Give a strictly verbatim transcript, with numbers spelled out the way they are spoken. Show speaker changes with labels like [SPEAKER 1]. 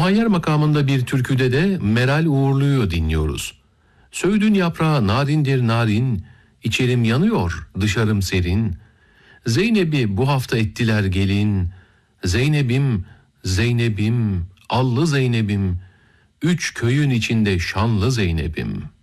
[SPEAKER 1] Muhayyer makamında bir türküde de Meral Uğurlu'yu dinliyoruz. Söğüdün yaprağı narindir narin, içerim yanıyor, dışarım serin. Zeynep'i bu hafta ettiler gelin. Zeynep'im, Zeynep'im, allı Zeynep'im, üç köyün içinde şanlı Zeynep'im.